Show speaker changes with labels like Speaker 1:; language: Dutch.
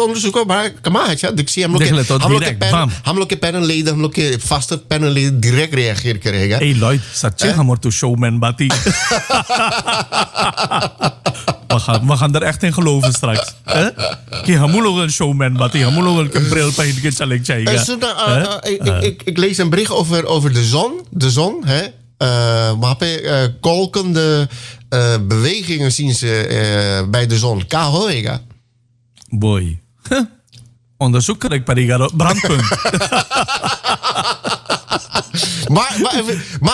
Speaker 1: onderzoeken, maar kamaatje, ik zie hem लोग के पैनल ले हम लोग के faster पैनल ले direct reageer करेगा.
Speaker 2: Hey Lloyd, satje hammer to showman bati. We gaan er echt in geloven straks. Ki hamulo een showman bati, hamulo een bril pahit ke chale chayega.
Speaker 1: Ik lees een bericht over de zon. De zon, hè? Maar kolkende bewegingen zien ze bij de zon. Ka hoega.
Speaker 2: Boy. Onderzoek krijg ik bij die brandpunt.
Speaker 1: Maar